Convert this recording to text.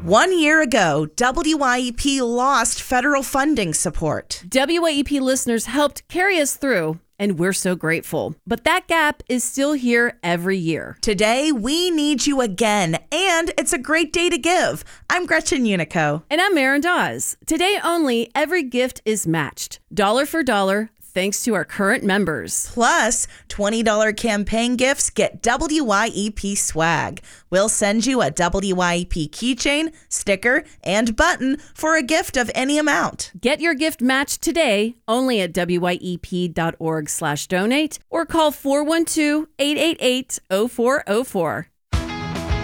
1 year ago, WYEP lost federal funding support. WYEP listeners helped carry us through, and we're so grateful. But that gap is still here every year. Today, we need you again, and it's a great day to give. I'm Gretchen Unico. And I'm Maren Dawes. Today only, every gift is matched, dollar for dollar, thanks to our current members. Plus, $20 campaign gifts get WYEP swag. We'll send you a WYEP keychain, sticker, and button for a gift of any amount. Get your gift matched today only at wyep.org/donate or call 412-888-0404.